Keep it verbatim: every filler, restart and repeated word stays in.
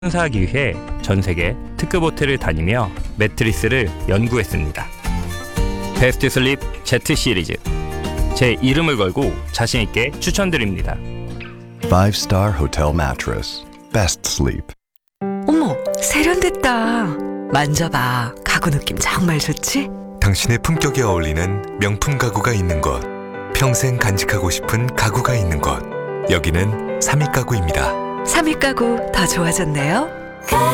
선사하기 위해 전 세계 특급 호텔을 다니며 매트리스를 연구했습니다. 베스트 슬립 Z 시리즈, 제 이름을 걸고 자신 있게 추천드립니다. Five Star Hotel Mattress. Best Sleep. 어머, 세련됐다. 만져봐. 가구 느낌 정말 좋지? 당신의 품격에 어울리는 명품 가구가 있는 곳, 평생 간직하고 싶은 가구가 있는 곳, 여기는 삼익 가구입니다. 삼익 가구 더 좋아졌네요.